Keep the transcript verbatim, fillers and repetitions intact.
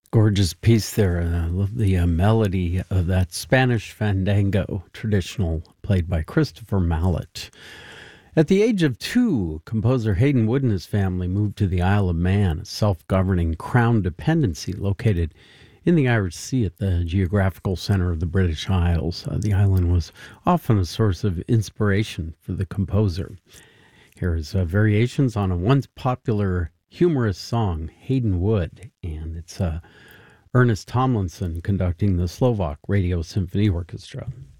Gorgeous piece there. I love the uh, melody of that Spanish fandango, traditional, played by Christopher Mallet. At the age of two, composer Hayden Wood and his family moved to the Isle of Man, a self-governing crown dependency located in the Irish Sea at the geographical center of the British Isles. Uh, the island was often a source of inspiration for the composer. Here's uh, variations on a once popular humorous song, Hayden Wood, and it's uh, Ernest Tomlinson conducting the Slovak Radio Symphony Orchestra.